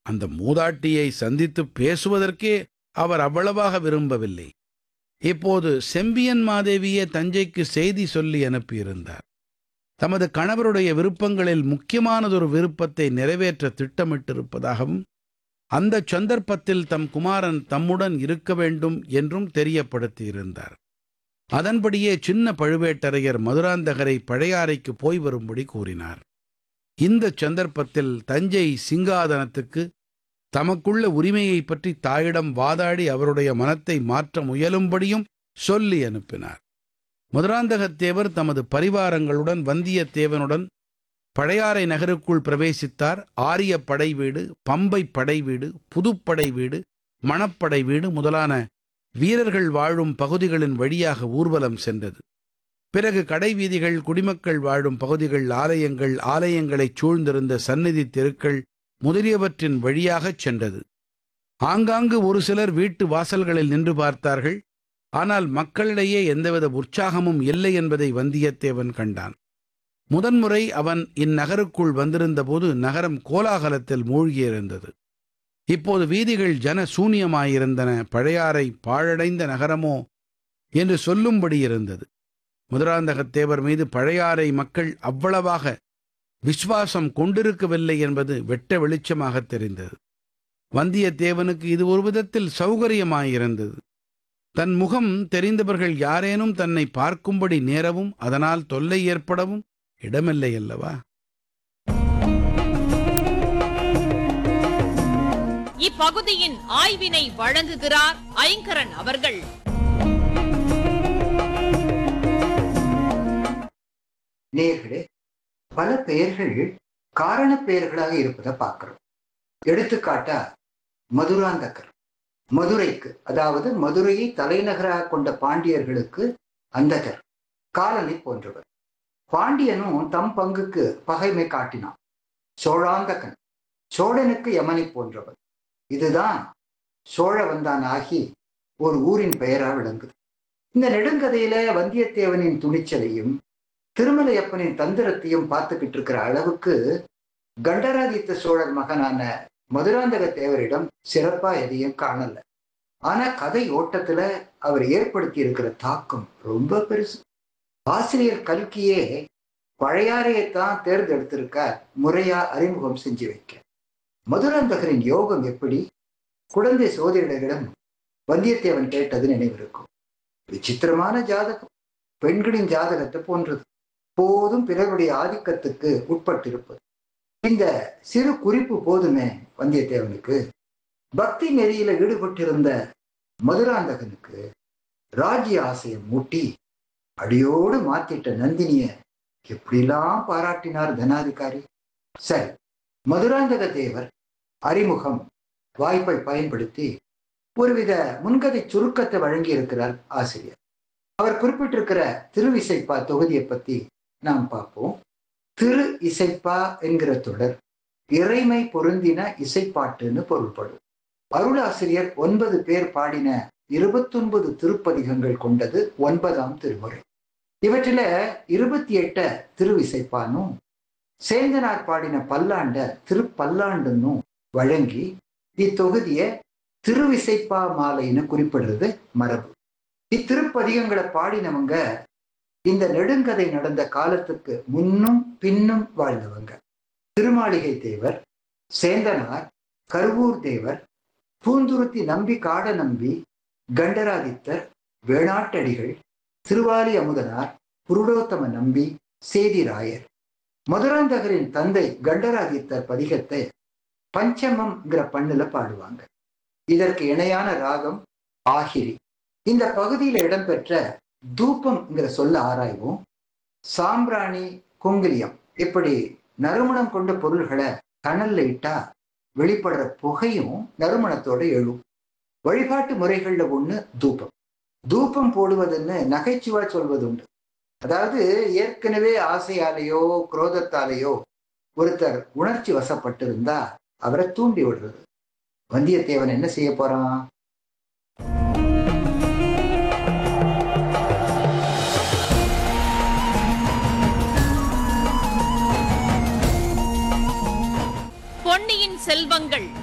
அந்த மூதாட்டியை சந்தித்து பேசுவதற்கே அவர் அவ்வளவாக விரும்பவில்லை. இப்போது செம்பியன் மாதேவியே தஞ்சைக்கு செய்தி சொல்லி அனுப்பியிருந்தார். தமது கணவருடைய விருப்பங்களில் முக்கியமானதொரு விருப்பத்தை நிறைவேற்ற திட்டமிட்டிருப்பதாகவும், அந்தச் சந்தர்ப்பத்தில் தம் குமாரன் தம்முடன் இருக்க வேண்டும் என்றும் தெரியப்படுத்தியிருந்தார். அதன்படியே சின்ன பழுவேட்டரையர் மதுராந்தகரை பழையாறைக்கு போய் வரும்படி கூறினார். இந்தச் சந்தர்ப்பத்தில் தஞ்சை சிங்காதனத்துக்கு தமக்குள்ள உரிமையைப் பற்றி தாயிடம் வாதாடி அவருடைய மனத்தை மாற்ற முயலும்படியும் சொல்லி அனுப்பினார். மதுராந்தகத்தேவர் தமது பரிவாரங்களுடன் வந்தியத்தேவனுடன் பழையாறை நகருக்குள் பிரவேசித்தார். ஆரிய படை வீடு, பம்பை படை வீடு, புதுப்படை வீடு, மணப்படை வீடு முதலான வீரர்கள் வாழும் பகுதிகளின் வழியாக ஊர்வலம் சென்றது. பிறகு கடைவீதிகள், குடிமக்கள் வாழும் பகுதிகள், ஆலயங்கள், ஆலயங்களைச் சூழ்ந்திருந்த சந்நிதி தெருக்கள் முதலியவற்றின் வழியாகச் சென்றது. ஆங்காங்கு ஒரு சிலர் வீட்டு வாசல்களில் நின்று பார்த்தார்கள். ஆனால் மக்களிடையே எந்தவித உற்சாகமும் இல்லை என்பதை வந்தியத்தேவன் கண்டான். முதன்முறை அவன் இந்நகருக்குள் வந்திருந்தபோது நகரம் கோலாகலத்தில் மூழ்கியிருந்தது. இப்போது வீதிகள் ஜன சூனியமாயிருந்தன. பழையாறை பாழடைந்த நகரமோ என்று சொல்லும்படி இருந்தது. மதுராந்தகத்தேவர் மீது பழையாறை மக்கள் அவ்வளவாக விசுவாசம் கொண்டிருக்கவில்லை என்பது வெட்ட வெளிச்சமாக தெரிந்தது. வந்தியத்தேவனுக்கு இது ஒரு விதத்தில் சௌகரியமாயிருந்தது. தன் முகம் தெரிந்தவர்கள் யாரேனும் தன்னை பார்க்கும்படி நேரவும் அதனால் தொல்லை ஏற்படவும் இடமில்லை அல்லவா? இப்பகுதியின் ஆய்வினை வழங்குகிறார் ஐங்கரன் அவர்கள். நேர்களே, பல பெயர்கள் காரண பெயர்களாக இருப்பதை பார்க்கிறோம். எடுத்துக்காட்டா மதுராந்தகர், மதுரைக்கு, அதாவது மதுரையை தலைநகராக கொண்ட பாண்டியர்களுக்கு அந்தகர், காலனை போன்றவர். பாண்டியனும் தம் பங்குக்கு பகைமை காட்டினான். சோழாந்தகன், சோழனுக்கு யமனை போன்றவர். இதுதான் சோழவந்தான் ஆகி ஒரு ஊரின் பெயரா விளங்குது. இந்த நெடுங்கதையில வந்தியத்தேவனின் துணிச்சலையும் திருமலையப்பனின் தந்திரத்தையும் பார்த்துக்கிட்டு இருக்கிற அளவுக்கு கண்டராதித்த சோழர் மகனான மதுராந்தக தேவரிடம் சிறப்பா எதையும் காணல. ஆனா கதை ஓட்டத்துல அவர் ஏற்படுத்தி இருக்கிற தாக்கம் ரொம்ப பெருசு. ஆசிரியர் கல்கியே பழையாறையைத்தான் தேர்ந்தெடுத்திருக்க முறையா அறிமுகம் செஞ்சு வைக்க. மதுராந்தகரின் யோகம் எப்படி? குழந்தை சோதரிடம் வந்தியத்தேவன் கேட்டது நினைவிருக்கும். விசித்திரமான ஜாதகம், பெண்களின் ஜாதகத்தை போன்றது. போதும் பிறருடைய ஆதிக்கத்துக்கு உட்பட்டிருப்பது. இந்த சிறு குறிப்பு போதுமே வந்தியத்தேவனுக்கு. பக்தி நெறியில ஈடுபட்டிருந்த மதுராந்தகனுக்கு ராஜ்ய ஆசையை மூட்டி அடியோடு மாத்திட்ட நந்தினிய எப்படிலாம் பாராட்டினார் தனாதிகாரி. சரி, மதுராந்தக தேவர் அறிமுகம் வாய்ப்பை பயன்படுத்தி ஒருவித முன்கதை சுருக்கத்தை வழங்கி இருக்கிறார் ஆசிரியர். அவர் குறிப்பிட்டிருக்கிற திருவிசைப்பா தொகுதியை பத்தி நாம் பார்ப்போம். திரு இசைப்பா என்கிற தொடர் இறைமை பொருந்தின இசைப்பாட்டுன்னு பொருள்படும். அருளாசிரியர் 9 பேர் பாடின 29 திருப்பதிகங்கள் கொண்டது 9ஆம் திருமுறை. இவற்றில 28 திருவிசைப்பானும் சேந்தனார் பாடின பல்லாண்ட திருப்பல்லாண்டுன்னும் வழங்கி இத்தொகுதிய திருவிசைப்பா மாலைன்னு குறிப்பிடுறது மரபு. இத்திருப்பதிகங்களை பாடினவங்க இந்த நெடுங்கதை நடந்த காலத்துக்கு முன்னும் பின்னும் வாழ்ந்தவங்க. திருமாளிகை தேவர், சேந்தனார், கருவூர் தேவர், பூந்துருத்தி நம்பி, காட நம்பி, கண்டராதித்தர், வேணாட்டடிகள், திருவாலி அமுதனார், புருடோத்தம நம்பி, சேதிராயர். மதுராந்தகரின் தந்தை கண்டராதித்தர் பதிகத்தை பஞ்சமம்ங்கிற பண்ணுல பாடுவாங்க. இதற்கு இணையான ராகம் ஆகிரி. இந்த பகுதியில் இடம்பெற்ற தூபம்ங்கிற சொல்ல ஆராய்வோம். சாம்பிராணி, குங்கிலியம் இப்படி நறுமணம் கொண்ட பொருள்களை கனல்ல இட்டா வெளிப்படுற புகையும் நறுமணத்தோட எழும். வழிபாட்டு முறைகள்ல ஒண்ணு தூபம். தூபம் போடுவதுன்னு நகைச்சுவா சொல்வதுண்டு. அதாவது ஏற்கனவே ஆசையாலேயோ குரோதத்தாலேயோ ஒருத்தர் உணர்ச்சி வசப்பட்டிருந்தா அவரை தூண்டி விடுறது. வந்தியத்தேவன் என்ன செய்ய போறான்? பொன்னியின் செல்வங்கள்